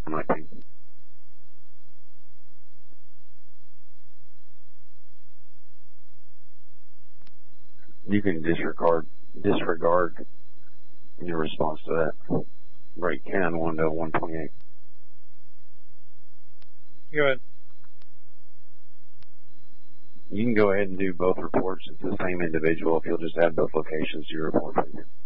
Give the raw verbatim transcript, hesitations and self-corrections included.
might be. You can disregard disregard your response to that. Rate ten, one to one twenty-eight. Go ahead. You can go ahead and do both reports. It's the same individual if you'll just add both locations to your report.